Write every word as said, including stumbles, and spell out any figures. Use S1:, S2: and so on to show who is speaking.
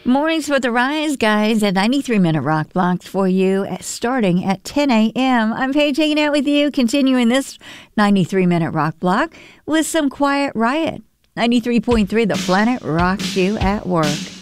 S1: Mornings with the Rise, guys, a ninety-three minute rock block for you at, starting at ten a.m. I'm Paige hanging out with you, continuing this ninety-three minute rock block with some Quiet Riot. ninety-three point three The Planet rocks you at work.